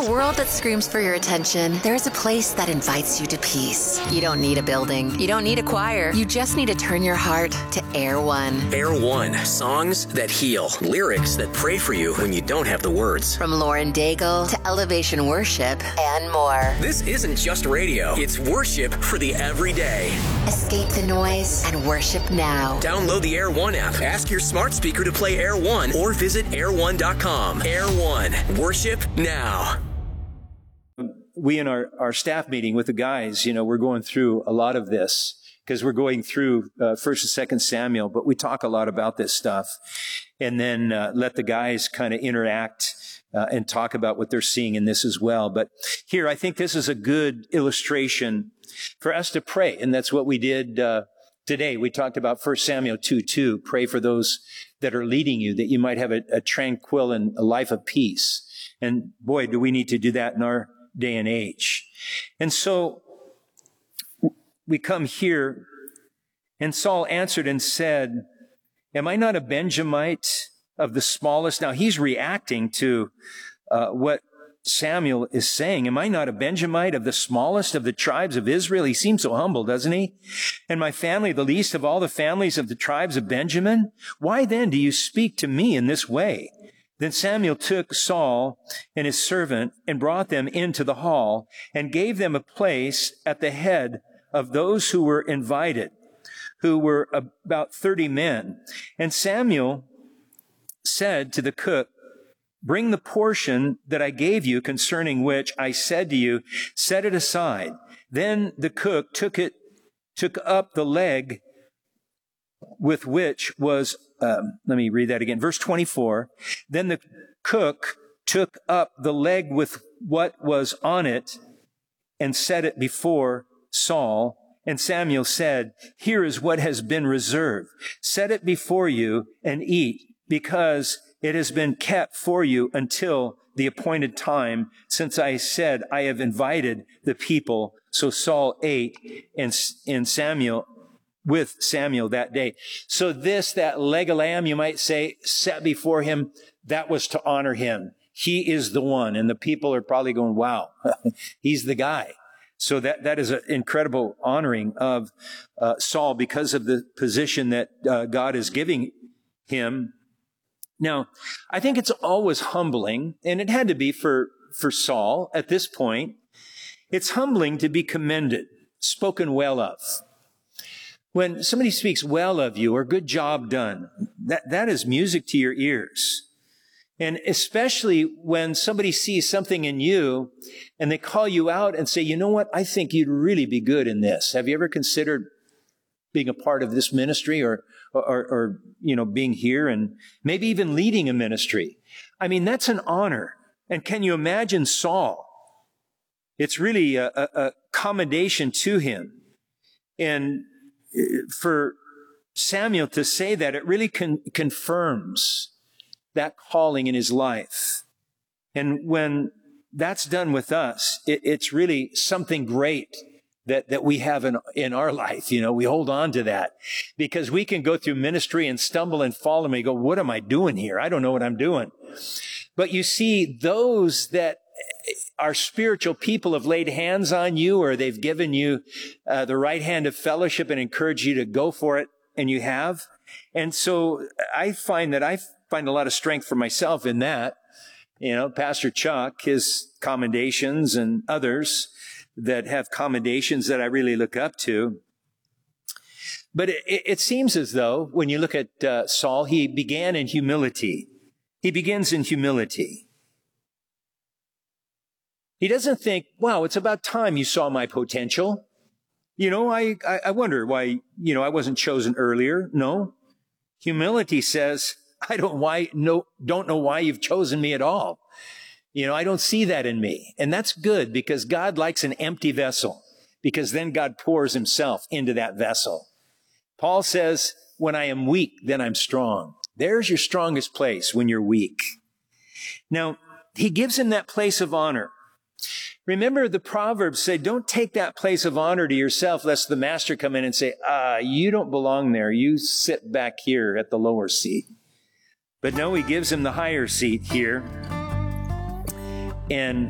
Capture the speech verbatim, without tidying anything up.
a world that screams for your attention, there's a place that invites you to peace. You don't need a building. You don't need a choir. You just need to turn your heart to Air One. Air One. Songs that heal. Lyrics that pray for you when you don't have the words. From Lauren Daigle to Elevation Worship and more. This isn't just radio. It's worship for the everyday. Escape the noise and worship now. Download the Air One app. Ask your smart speaker to play Air One or visit air one dot com. Air One. Worship now. We in our, our staff meeting with the guys, you know, we're going through a lot of this because we're going through uh, First and Second Samuel, but we talk a lot about this stuff, and then uh, let the guys kind of interact uh, and talk about what they're seeing in this as well. But here, I think this is a good illustration for us to pray, and that's what we did uh, today. We talked about First Samuel two two. Pray for those that are leading you, that you might have a, a tranquil and a life of peace. And boy, do we need to do that in our day and age. And so we come here, and Saul answered and said, am I not a Benjamite of the smallest? Now he's reacting to uh, what Samuel is saying. Am I not a Benjamite of the smallest of the tribes of Israel? He seems so humble, doesn't he? And my family, the least of all the families of the tribes of Benjamin? Why then do you speak to me in this way? Then Samuel took Saul and his servant and brought them into the hall and gave them a place at the head of those who were invited, who were about thirty men. And Samuel said to the cook, bring the portion that I gave you concerning which I said to you, set it aside. Then the cook took it, took up the leg with which was, um, let me read that again. Verse twenty-four. Then the cook took up the leg with what was on it and set it before Saul. And Samuel said, here is what has been reserved. Set it before you and eat, because it has been kept for you until the appointed time, since I said I have invited the people. So Saul ate and, and Samuel with Samuel that day. So this, that leg of lamb, you might say, set before him, that was to honor him. He is the one. And the people are probably going, wow, he's the guy. So that, that is an incredible honoring of uh, Saul because of the position that uh, God is giving him. Now, I think it's always humbling, and it had to be for, for Saul at this point. It's humbling to be commended, spoken well of. When somebody speaks well of you or good job done, that, that is music to your ears. And especially when somebody sees something in you and they call you out and say, you know what, I think you'd really be good in this. Have you ever considered being a part of this ministry or, or, or, you know, being here and maybe even leading a ministry? I mean, that's an honor. And can you imagine Saul? It's really a, a, a commendation to him. And for Samuel to say that, it really con- confirms that calling in his life. And when that's done with us, it, it's really something great that, that we have in, in our life. You know, we hold on to that because we can go through ministry and stumble and fall and we go, what am I doing here? I don't know what I'm doing. But you see, those that are spiritual people have laid hands on you, or they've given you uh, the right hand of fellowship and encouraged you to go for it, and you have. And so I find that I find a lot of strength for myself in that. You know, Pastor Chuck, his commendations, and others that have commendations that I really look up to. But it, it seems as though when you look at uh, Saul, he began in humility. He begins in humility. He doesn't think, wow, it's about time you saw my potential. You know, I, I wonder why, you know, I wasn't chosen earlier. No. Humility says, I don't why no don't know why you've chosen me at all. You know, I don't see that in me. And that's good, because God likes an empty vessel, because then God pours himself into that vessel. Paul says, when I am weak, then I'm strong. There's your strongest place, when you're weak. Now, he gives him that place of honor. Remember, the Proverbs say, don't take that place of honor to yourself, lest the master come in and say, ah, you don't belong there. You sit back here at the lower seat. But no, he gives him the higher seat here. And